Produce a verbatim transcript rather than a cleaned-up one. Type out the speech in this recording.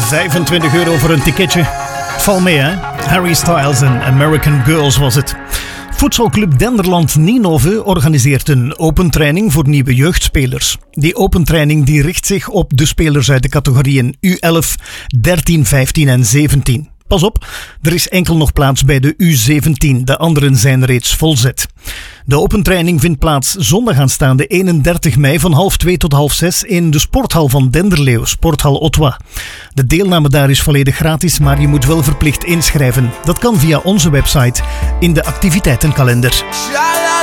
vijfentwintig euro voor een ticketje. Val mee, hè? Harry Styles en American Girls was het. Voetbalclub Denderland Ninove organiseert een open training voor nieuwe jeugdspelers. Die open training die richt zich op de spelers uit de categorieën U elf, dertien, vijftien en zeventien. Pas op, er is enkel nog plaats bij de U zeventien, de anderen zijn reeds volzet. De open training vindt plaats zondag aanstaande eenendertig mei van half twee tot half zes in de sporthal van Denderleeuw, Sporthal Ottawa. De deelname daar is volledig gratis, maar je moet wel verplicht inschrijven. Dat kan via onze website in de activiteitenkalender.